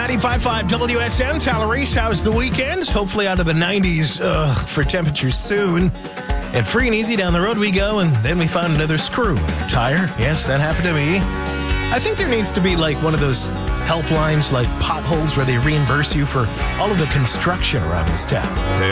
95.5 WSN. Tyler Reese, how's the weekend? Hopefully out of the 90s for temperatures soon. And free and easy down the road we go, and then we found another screw in a tire. Yes, that happened to me. I think there needs to be like one of those helplines like potholes where they reimburse you for all of the construction around this town.